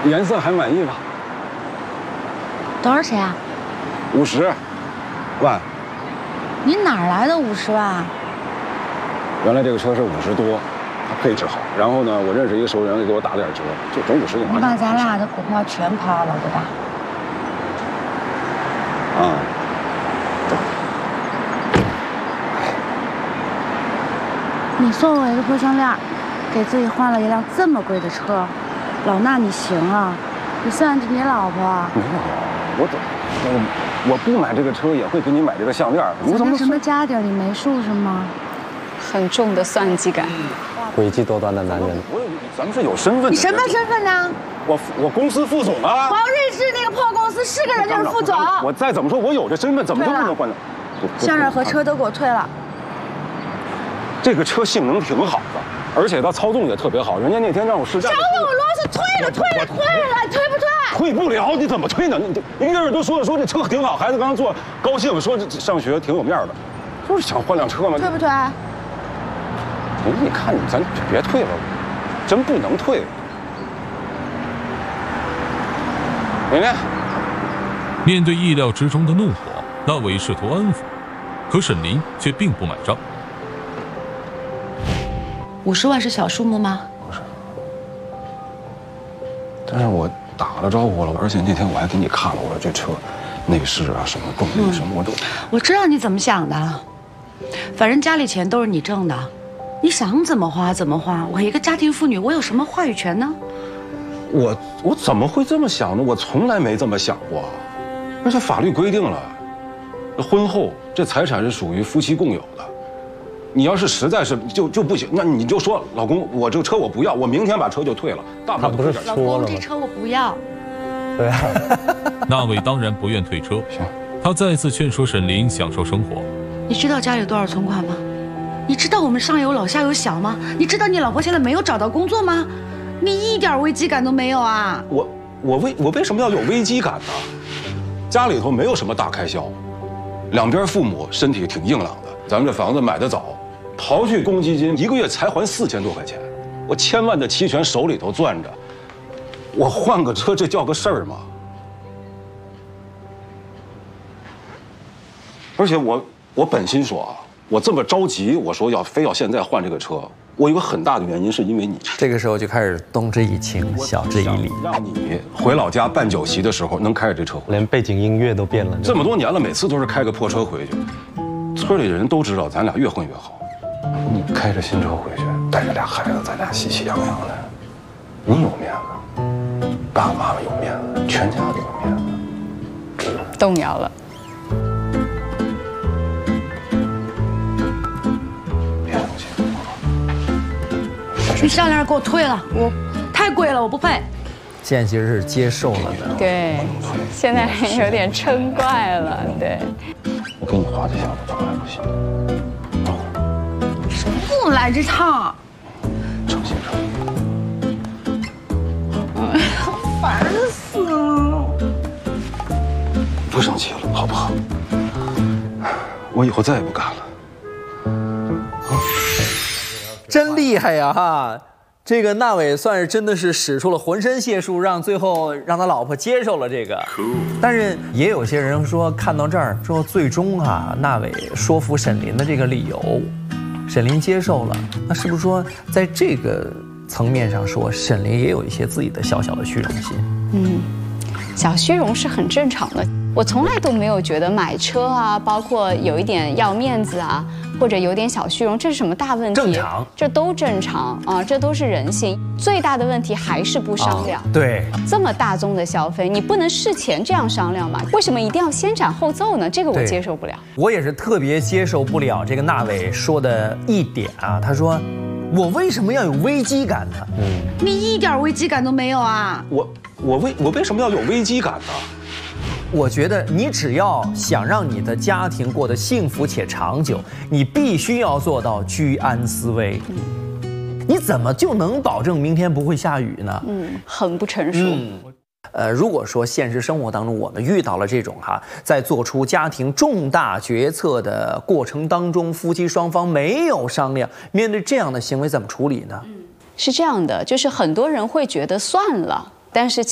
颜色还满意吧？ 多少钱啊 ？50万。 你哪来的50万？ 原来这个车是50多，它配置好。然后呢，我认识一个熟人给我打点折，就整50多。 你把咱俩的股票全抛了，对吧？ 啊。 你送我一个破项链，给自己换了一辆这么贵的车，老衲你行啊？你算计你老婆？ 没有，我不买这个车也会给你买这个项链。 咱们什么家底儿，你没数是吗？ 很重的算计感。 诡计多端的男人。 咱们是有身份的。 你什么身份呢？ 我公司副总啊。 黄瑞士那个破公司是个人就是副总。 我再怎么说，我有这身份，怎么就不能换呢？ 项链和车都给我退了。 这个车性能挺好的，而且它操纵也特别好。人家那天让我试驾。少给我啰嗦，退了，退不退？退不了，你怎么退呢？你一个人都说这车挺好，孩子刚坐高兴，说这上学挺有面的，就是想换辆车嘛。 退不退？ 你看咱别退了，真不能退。玲玲， 面对意料之中的怒火，那伟试图安抚，可沈林却并不买账。 50万是小数目吗？ 不是，但是我打了招呼了，而且那天我还给你看了，我说这车内饰啊什么动力什么我知道你怎么想的，反正家里钱都是你挣的，你想怎么花怎么花。我一个家庭妇女，我有什么话语权呢？ 我怎么会这么想呢？我从来没这么想过，而且法律规定了，婚后这财产是属于夫妻共有的。你要是实在是就不行，那你就说老公，我这个车我不要，我明天把车就退了。大不了不是老公，这车我不要。 对啊。 那伟当然不愿退车， 行， 他再次劝说沈林享受生活。 你知道家里有多少存款吗？你知道我们上有老下有小吗？你知道你老婆现在没有找到工作吗？你一点危机感都没有啊！ 我为什么要有危机感呢？家里头没有什么大开销，两边父母身体挺硬朗的，咱们这房子买得早。刨去公积金，一个月才还4000多块钱，我1000万的期权手里头攥着，我换个车这叫个事儿吗？而且我本心说啊，我这么着急，我说非要现在换这个车，我有个很大的原因是因为你。 这个时候就开始动之以情，晓之以理， 让你回老家办酒席的时候能开着这车回， 连背景音乐都变了。 这么多年了，每次都是开个破车回去，村里的人都知道咱俩越混越好。你开着新车回去，带着俩孩子，咱俩喜气洋洋的，你有面子，爸爸妈妈有面子，全家都有面子。 动摇了。 别生气， 你项链给我退了，我太贵了，我不配。 现在其实是接受了的。 对，现在有点嗔怪了。对， 我给你花这项目从来不行。 不来这套， 诚心诚意。 烦死了！ 不生气了，好不好？我以后再也不干了。 真厉害呀哈！这个纳伟算是真的是使出了浑身解数，最后让他老婆接受了这个。但是也有些人说，看到这儿之后，最终纳伟说服沈林的这个理由，沈林接受了。那是不是说，在这个层面上说，沈林也有一些自己的小小的虚荣心？ 小虚荣是很正常的。我从来都没有觉得买车啊，包括有一点要面子啊，或者有点小虚荣，这是什么大问题？ 正常， 这都正常啊，这都是人性。最大的问题还是不商量。 对， 这么大宗的消费，你不能事前这样商量嘛？为什么一定要先斩后奏呢？这个我接受不了。 我也是特别接受不了这个纳伟说的一点啊，他说。我为什么要有危机感呢？ 你一点危机感都没有啊！ 我为什么要有危机感呢？ 我觉得你只要想让你的家庭过得幸福且长久，你必须要做到居安思危。你怎么就能保证明天不会下雨呢？ 很不成熟。 如果说现实生活当中我们遇到了这种在做出家庭重大决策的过程当中，夫妻双方没有商量，面对这样的行为怎么处理呢？ 是这样的，就是很多人会觉得算了，但是